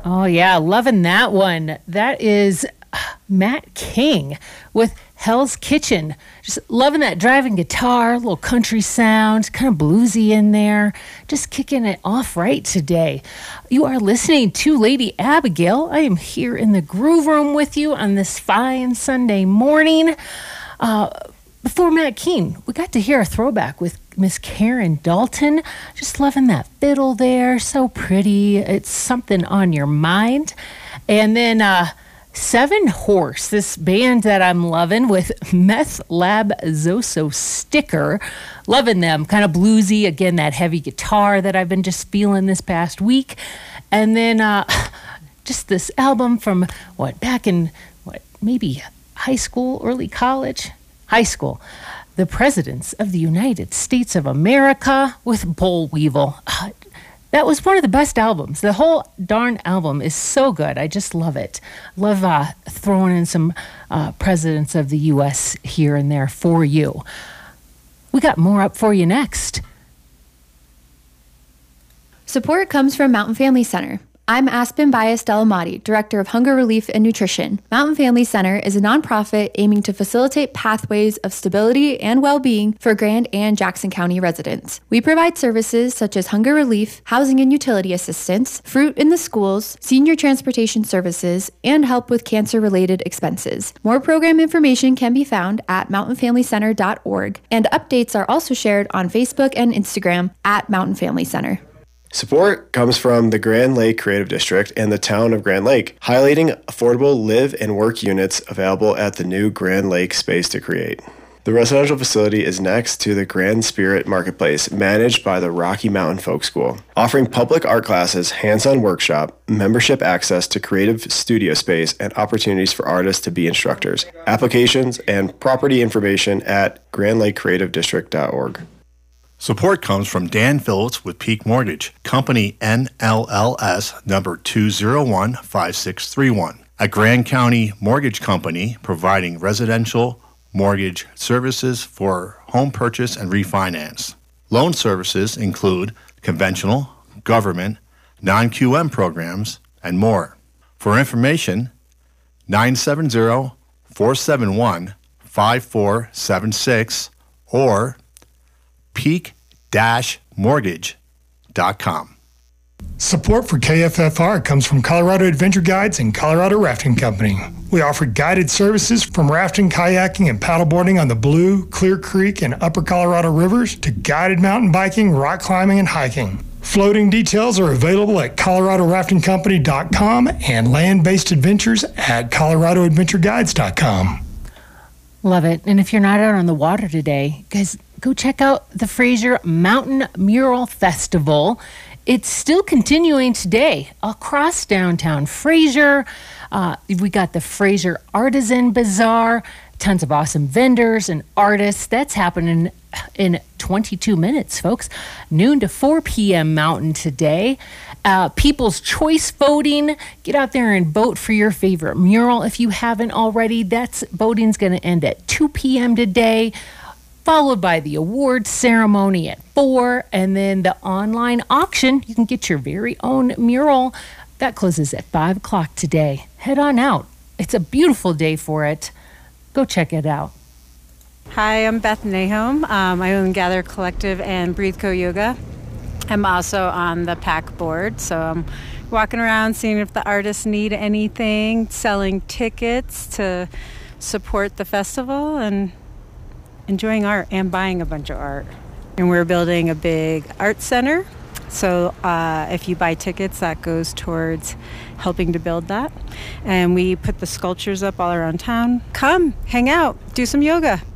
Oh, yeah, loving that one. That is Matt King with Hell's Kitchen. Just loving that driving guitar, little country sound, kind of bluesy in there. Just kicking it off right today. You are listening to Lady Abigail. I am here in the Groove Room with you on this fine Sunday morning. Before Matt King, we got to hear a throwback with Miss Karen Dalton. Just loving that fiddle there. So pretty. It's something on your mind. And then Seven Horse, this band that I'm loving with Meth Lab Zoso Sticker. Loving them. Kind of bluesy. Again, that heavy guitar that I've been just feeling this past week. And then just this album from, back in, maybe high school, early college? High school. The Presidents of the United States of America with Boll Weevil. That was one of the best albums. The whole darn album is so good. I just love it. Love throwing in some presidents of the U.S. here and there for you. We got more up for you next. Support comes from Mountain Family Center. I'm Aspen Baez Delamati, Director of Hunger Relief and Nutrition. Mountain Family Center is a nonprofit aiming to facilitate pathways of stability and well-being for Grand and Jackson County residents. We provide services such as hunger relief, housing and utility assistance, fruit in the schools, senior transportation services, and help with cancer-related expenses. More program information can be found at mountainfamilycenter.org, and updates are also shared on Facebook and Instagram at Mountain Family Center. Support comes from the Grand Lake Creative District and the town of Grand Lake, highlighting affordable live and work units available at the new Grand Lake Space to Create. The residential facility is next to the Grand Spirit Marketplace, managed by the Rocky Mountain Folk School, offering public art classes, hands-on workshop, membership access to creative studio space, and opportunities for artists to be instructors. Applications and property information at grandlakecreativedistrict.org. Support comes from Dan Phillips with Peak Mortgage, Company NLLS number 2015631, a Grand County mortgage company providing residential mortgage services for home purchase and refinance. Loan services include conventional, government, non-QM programs, and more. For information, 970-471-5476 or peak-mortgage.com. Support for KFFR comes from Colorado Adventure Guides and Colorado Rafting Company. We offer guided services from rafting, kayaking, and paddleboarding on the Blue, Clear Creek, and Upper Colorado rivers to guided mountain biking, rock climbing, and hiking. Floating details are available at coloradoraftingcompany.com and land-based adventures at coloradoadventureguides.com. Love it. And if you're not out on the water today, guys, go check out the Fraser Mountain Mural Festival. It's still continuing today across downtown Fraser. We got the Fraser Artisan Bazaar, tons of awesome vendors and artists. That's happening in 22 minutes, folks. Noon to 4 p.m. Mountain today. People's Choice voting. Get out there and vote for your favorite mural if you haven't already. Voting's going to end at 2 p.m. today, followed by the awards ceremony at 4, and then the online auction. You can get your very own mural. That closes at 5 o'clock today. Head on out. It's a beautiful day for it. Go check it out. Hi, I'm Beth Nahom. I own Gather Collective and Breathe Co Yoga. I'm also on the PAC board, so I'm walking around seeing if the artists need anything, selling tickets to support the festival, and enjoying art and buying a bunch of art. And we're building a big art center, so if you buy tickets, that goes towards helping to build that. And we put the sculptures up all around town. Come, hang out, do some yoga.